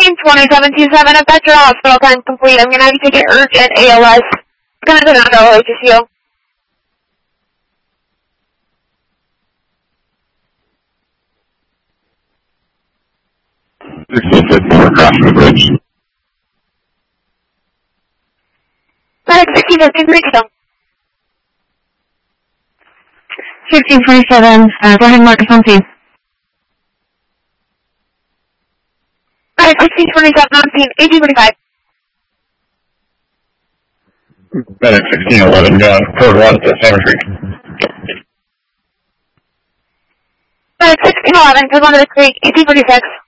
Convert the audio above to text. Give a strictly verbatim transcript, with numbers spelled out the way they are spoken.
sixteen twenty-seven twenty-seven, if that's your hospital time complete, I'm going to have you take an urgent A L S. It's going to go down to O H S U. sixteen fifty-four, crossing the bridge. Medic sixteen fifteen, reach them. sixteen twenty-seven, uh, go ahead and mark us on scene. Medic sixteen twenty-seven on scene, eighteen forty-five. Medic sixteen eleven, go on, code one to Salmon Creek. Medic sixteen eleven, code one to the creek, eighteen forty-six.